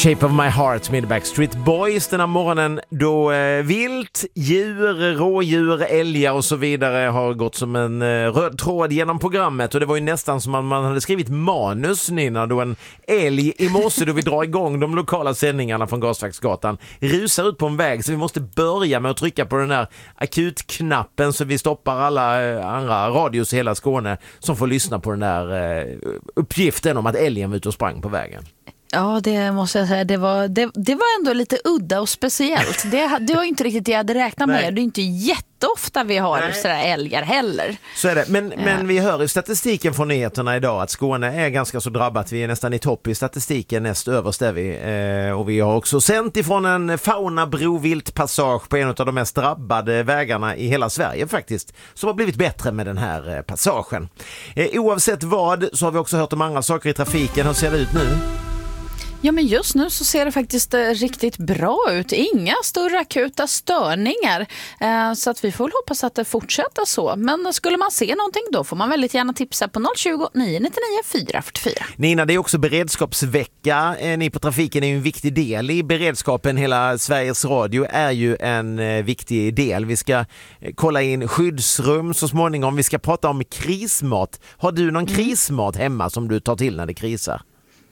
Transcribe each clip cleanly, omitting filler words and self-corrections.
Shape of My Heart med Backstreet Boys den här morgonen då vilt, djur, rådjur, älgar och så vidare har gått som en röd tråd genom programmet och det var ju nästan som man hade skrivit manus Nina då en älg i morse då vi drar igång de lokala sändningarna från Gasverksgatan rusar ut på en väg så vi måste börja med att trycka på den här akutknappen så vi stoppar alla andra radios i hela Skåne som får lyssna på den där uppgiften om att älgen var ute och sprang på vägen. Ja, det måste jag säga. Det var ändå lite udda och speciellt. Det var inte riktigt det jag hade räknat med. Nej. Det är inte jätteofta vi har sådär älgar heller. Så är det. Men vi hör i statistiken från nyheterna idag att Skåne är ganska så drabbat. Vi är nästan i topp i statistiken, näst överst är vi. Och vi har också sänt ifrån en fauna-brovilt-passage på en av de mest drabbade vägarna i hela Sverige faktiskt. Som har blivit bättre med den här passagen. Oavsett vad så har vi också hört om andra saker i trafiken. Hur ser det ut nu? Ja, men just nu så ser det faktiskt riktigt bra ut. Inga större akuta störningar. Så att vi får hoppas att det fortsätter så. Men skulle man se någonting då får man väldigt gärna tipsa på 020 999 444. Nina, det är också beredskapsvecka. Ni på trafiken är ju en viktig del i beredskapen. Hela Sveriges Radio är ju en viktig del. Vi ska kolla in skyddsrum så småningom. Vi ska prata om krismat. Har du någon krismat hemma som du tar till när det krisar?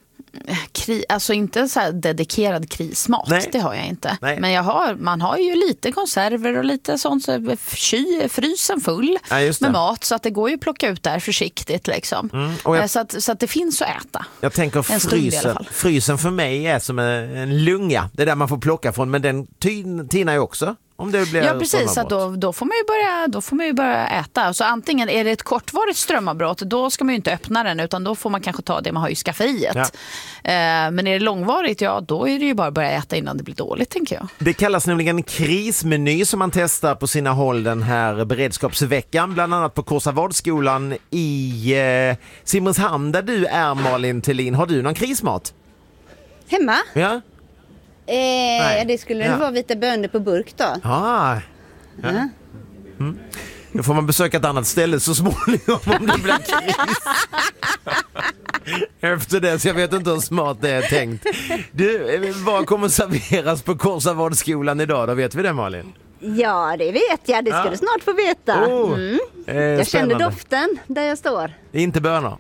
Alltså inte så här dedikerad krismat. Nej. Det har jag inte. Nej. Men man har ju lite konserver och lite sånt så frysen full med mat så att det går ju att plocka ut där försiktigt liksom. Så att det finns att äta. Jag tänker frysen för mig är som en lunga. Det är där man får plocka från men den tinar ju också. Om det blir precis, så då får man ju börja äta. Så antingen är det ett kortvarigt strömavbrott, då ska man ju inte öppna den utan då får man kanske ta det man har i skafferiet. Ja. Men är det långvarigt, då är det ju bara att börja äta innan det blir dåligt, tänker jag. Det kallas nämligen krismeny som man testar på sina håll den här beredskapsveckan, bland annat på Korsavårdsskolan i Simrishamn där du är, Malin Thelin. Har du någon krismat? Hemma? Ja. Det skulle vara vita bönor på burk då. Då får man besöka ett annat ställe så småningom om det blir kris. Efter det, så jag vet inte hur smart det är tänkt. Du, vad kommer serveras på Korsavårdsskolan idag? Då vet vi det, Malin? Ja, det vet jag. Det ska du snart få veta. Jag känner doften där jag står. Inte bönor?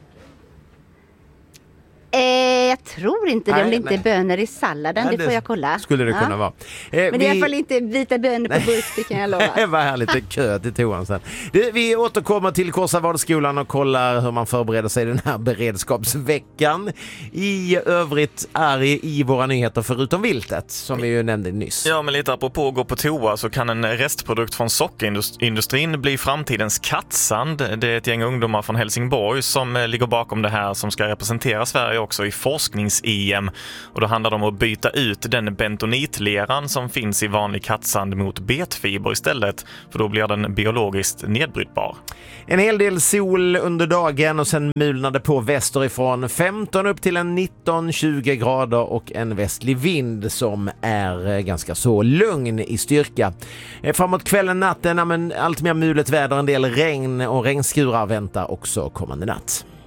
Jag tror inte det, om det inte är bönor i salladen, det får jag kolla. Skulle det kunna vara. Men det är i alla fall inte vita bönor på burk, det kan jag lova. Det var härligt, kö till toan sen. Vi återkommer till Korsavårdsskolan och kollar hur man förbereder sig den här beredskapsveckan. I övrigt är i våra nyheter förutom viltet, som vi ju nämnde nyss. Ja, men lite apropå att gå på toa så kan en restprodukt från sockerindustrin bli framtidens kattsand. Det är ett gäng ungdomar från Helsingborg som ligger bakom det här som ska representera Sverige också i forsknings-EM och då handlar det om att byta ut den bentonitleran som finns i vanlig kattsand mot betfiber istället för då blir den biologiskt nedbrytbar. En hel del sol under dagen och sen mulnade på västerifrån 15 upp till en 19-20 grader och en västlig vind som är ganska så lugn i styrka. Framåt kvällen, natten, men allt mer mulet väder, en del regn och regnskurar väntar också kommande natt.